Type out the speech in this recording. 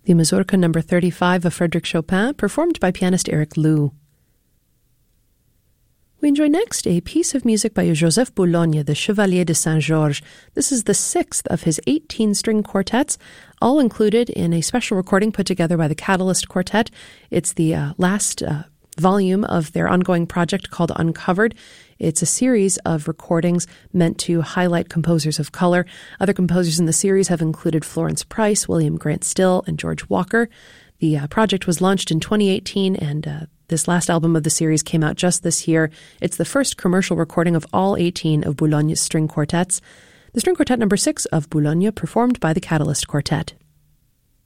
the Mazurka number 35 of Frédéric Chopin, performed by pianist Eric Lou. We enjoy next a piece of music by Joseph Boulogne, the Chevalier de Saint-Georges. This is the 6th of his 18-string quartets, all included in a special recording put together by the Catalyst Quartet. It's the last volume of their ongoing project called Uncovered. It's a series of recordings meant to highlight composers of color. Other composers in the series have included Florence Price, William Grant Still, and George Walker. The project was launched in 2018, and this last album of the series came out just this year. It's the first commercial recording of all 18 of Boulogne's string quartets. The string quartet number 6 of Boulogne, performed by the Catalyst Quartet.